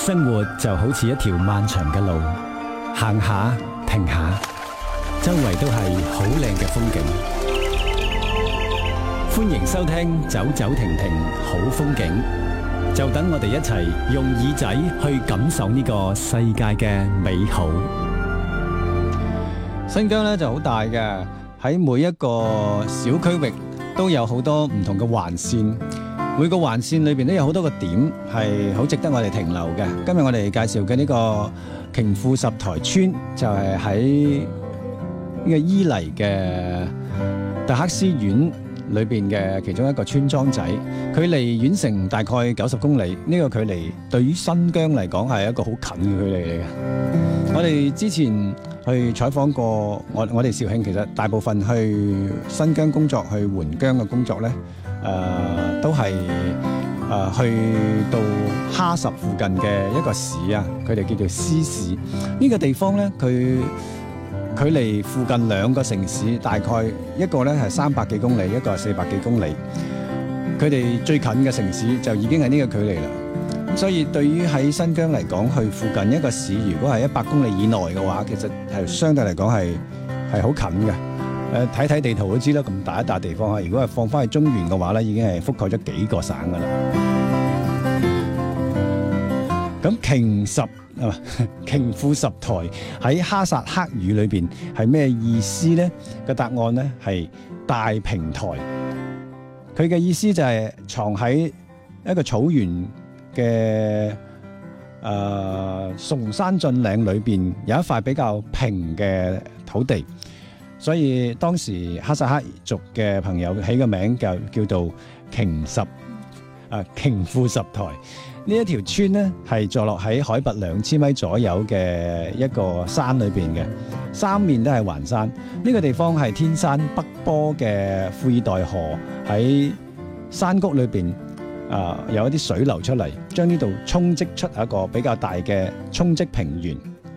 生活就好似一條漫長嘅路，行下停下，周圍都係好靚嘅風景。歡迎收聽走走停停好風景，就等我哋一齊用耳仔去感受呢個世界嘅美好。 新疆咧就好大嘅，喺每一個小區域都有好多唔同嘅環線，每個環線裏邊都有好多個點係好值得我哋停留嘅。今日我哋介紹嘅呢個瓊庫什台村就係喺呢個伊犁嘅特克斯縣裏邊嘅其中一個村莊仔，距離縣城大概90公里。呢個距離對於新疆嚟講係一個好近嘅距離嚟嘅。我哋之前去採訪過我哋肇慶，其實大部分去新疆工作、去援疆嘅工作咧，都係去到哈什附近嘅一個市啊，佢哋叫做斯市。呢個地方咧，佢距離附近兩個城市大概一個咧係300幾公里，一個係400幾公里。佢哋最近嘅城市就已經係呢個距離啦。咁所以對於喺新疆嚟講，去附近一個市，如果係100公里以內嘅話，其實係相對嚟講係好近嘅。睇睇地圖都知啦，咁大一笪地方啊，如果係放翻去中原嘅話咧，已經係覆蓋咗幾個省噶啦。咁瓊庫什台喺哈薩克語裏邊係咩意思呢？個答案呢係大平台。佢嘅意思就係藏喺一個草原嘅崇山峻嶺裏邊，有一塊比較平嘅土地，所以當時哈薩克族嘅朋友起個名就叫做瓊庫什台。呢一條村呢係坐落喺海拔2000米左右嘅一個山裏邊嘅，三面都係環山。呢個地方係天山北坡嘅庫爾代河喺山谷裏邊有一啲水流出嚟，將呢度沖積出一個比較大嘅沖積平原。